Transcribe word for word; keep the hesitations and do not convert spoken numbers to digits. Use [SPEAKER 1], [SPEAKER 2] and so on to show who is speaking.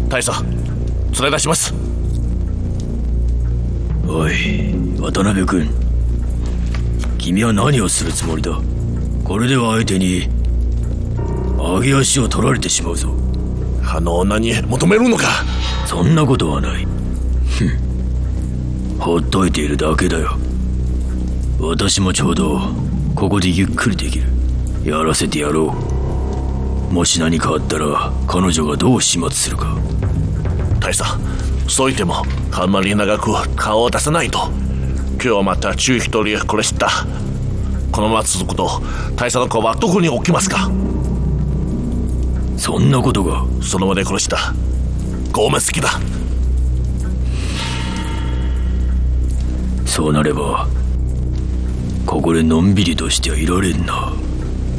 [SPEAKER 1] 大佐、お願いします。
[SPEAKER 2] おい、渡辺君、君は何をするつもりだ。これでは相手に揚げ足を取られてしまうぞ。
[SPEAKER 1] あの女に求めるのか。
[SPEAKER 2] そんなことはない。ふん、ほっといているだけだよ。私もちょうどここでゆっくりできる。やらせてやろう。もし何かあったら彼女がどう始末するか。
[SPEAKER 1] 大佐、そう言ってもあんまり長く顔を出さないと。今日はまた中一人殺した。このまま続くと大佐の子はどこに置きますか。
[SPEAKER 2] そんなことが。
[SPEAKER 1] その場で殺した拷問好きだ。
[SPEAKER 2] そうなればここでのんびりとしてはいられんな。